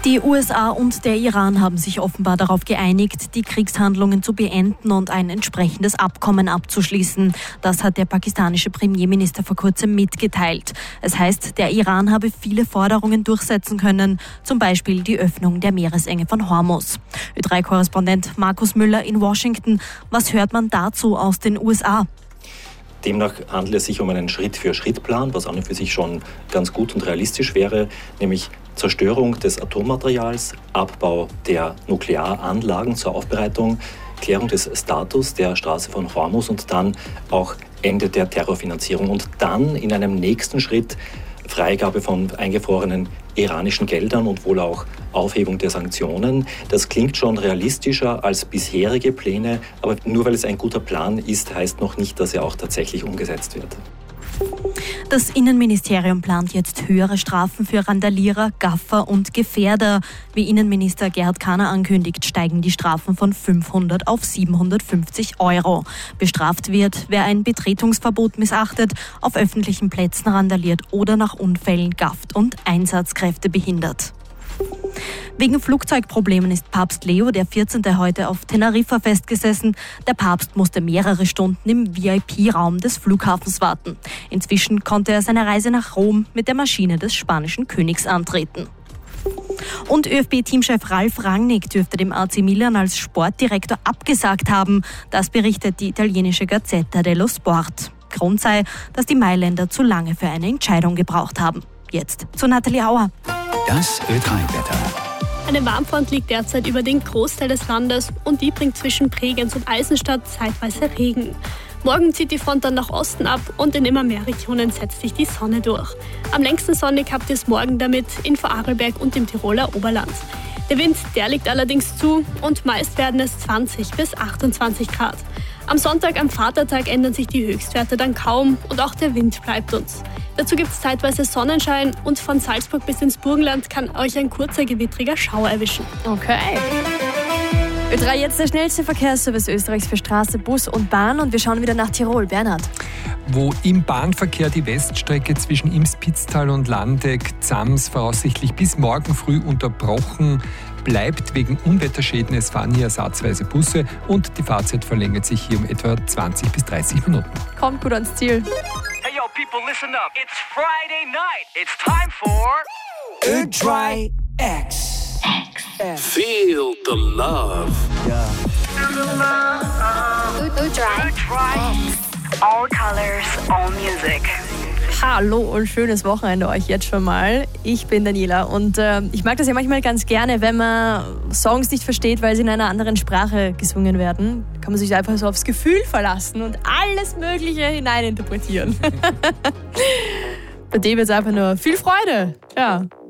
Die USA und der Iran haben sich offenbar darauf geeinigt, die Kriegshandlungen zu beenden und ein entsprechendes Abkommen abzuschließen. Das hat der pakistanische Premierminister vor kurzem mitgeteilt. Es heißt, der Iran habe viele Forderungen durchsetzen können, zum Beispiel die Öffnung der Meeresenge von Hormuz. Ö3-Korrespondent Markus Müller in Washington. Was hört man dazu aus den USA? Demnach handelt es sich um einen Schritt-für-Schritt-Plan, was an und für sich schon ganz gut und realistisch wäre, nämlich Zerstörung des Atommaterials, Abbau der Nuklearanlagen zur Aufbereitung, Klärung des Status der Straße von Hormuz und dann auch Ende der Terrorfinanzierung und dann in einem nächsten Schritt Freigabe von eingefrorenen iranischen Geldern und wohl auch Aufhebung der Sanktionen. Das klingt schon realistischer als bisherige Pläne, aber nur weil es ein guter Plan ist, heißt noch nicht, dass er auch tatsächlich umgesetzt wird. Das Innenministerium plant jetzt höhere Strafen für Randalierer, Gaffer und Gefährder. Wie Innenminister Gerhard Kahner ankündigt, steigen die Strafen von 500 auf 750 €. Bestraft wird, wer ein Betretungsverbot missachtet, auf öffentlichen Plätzen randaliert oder nach Unfällen gafft und Einsatzkräfte behindert. Wegen Flugzeugproblemen ist Papst Leo XIV. Heute auf Teneriffa festgesessen. Der Papst musste mehrere Stunden im VIP-Raum des Flughafens warten. Inzwischen konnte er seine Reise nach Rom mit der Maschine des spanischen Königs antreten. Und ÖFB-Teamchef Ralf Rangnick dürfte dem AC Milan als Sportdirektor abgesagt haben. Das berichtet die italienische Gazzetta dello Sport. Grund sei, dass die Mailänder zu lange für eine Entscheidung gebraucht haben. Jetzt zu Nathalie Auer. Das Ö3-Wetter. Eine Warmfront liegt derzeit über den Großteil des Landes und die bringt zwischen Bregenz und Eisenstadt zeitweise Regen. Morgen zieht die Front dann nach Osten ab und in immer mehr Regionen setzt sich die Sonne durch. Am längsten sonnig habt ihr es morgen damit in Vorarlberg und im Tiroler Oberland. Der Wind, der liegt allerdings zu und meist werden es 20 bis 28 Grad. Am Sonntag, am Vatertag, ändern sich die Höchstwerte dann kaum und auch der Wind bleibt uns. Dazu gibt es zeitweise Sonnenschein und von Salzburg bis ins Burgenland kann euch ein kurzer gewittriger Schauer erwischen. Okay. Ö3, jetzt der schnellste Verkehrsservice Österreichs für Straße, Bus und Bahn und wir schauen wieder nach Tirol. Bernhard. Wo im Bahnverkehr die Weststrecke zwischen Imspitztal und Landeck-Zams voraussichtlich bis morgen früh unterbrochen bleibt wegen Unwetterschäden. Es fahren hier ersatzweise Busse und die Fahrzeit verlängert sich hier um etwa 20 bis 30 Minuten. Kommt gut ans Ziel. Hey yo, people, listen up. It's Friday night. It's time for Ö3 X. Feel the love. All colors, all music. Hallo und schönes Wochenende euch jetzt schon mal. Ich bin Daniela und ich mag das ja manchmal ganz gerne, wenn man Songs nicht versteht, weil sie in einer anderen Sprache gesungen werden. Kann man sich einfach so aufs Gefühl verlassen und alles Mögliche hineininterpretieren. Bei dem jetzt einfach nur viel Freude. Ja,